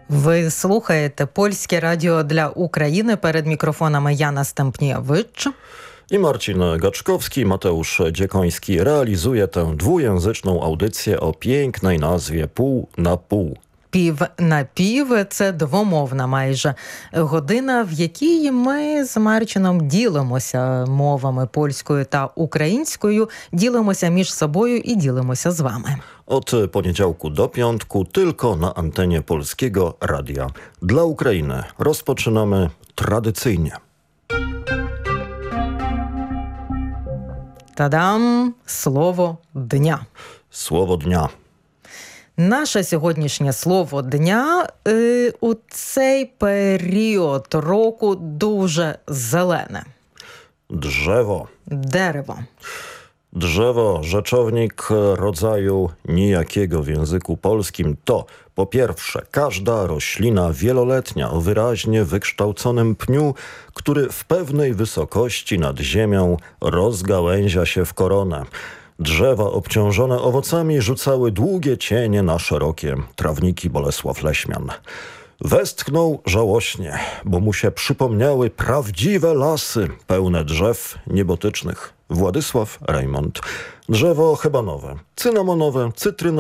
Ви слухаєте Польське радіо для України. Перед мікрофонами Jana Stępniewicz i Marcin Gaczkowski. Mateusz Dziekoński realizuje tę dwujęzyczną audycję o pięknej nazwie Pół na pół. «Пів на пів» – це двомовна майже година, в якій ми з Марчином ділимося мовами польською та українською, ділимося між собою і ділимося з вами. Od poniedziałku do piątku tylko na antenie Polskiego Radia dla Ukrainy. Rozpoczynamy tradycyjnie. Та-дам! Слово дня. Słowo dnia. Наше сьогоднішнє слово дня у цей період року дуже зелене. Drzewo. Дерево. Drzewo, rzeczownik rodzaju nijakiego w języku polskim to po pierwsze każda roślina wieloletnia o wyraźnie wykształconym pniu, który w pewnej wysokości nad ziemią rozgałęzia się w koronę. Drzewa obciążone owocami rzucały długie cienie na szerokie trawniki Bolesław Leśmian. Westchnął żałośnie, bo mu się przypomniały prawdziwe lasy pełne drzew niebotycznych. Władysław Rejmont. Drzewo hebanowe, cynamonowe, cytrynowe,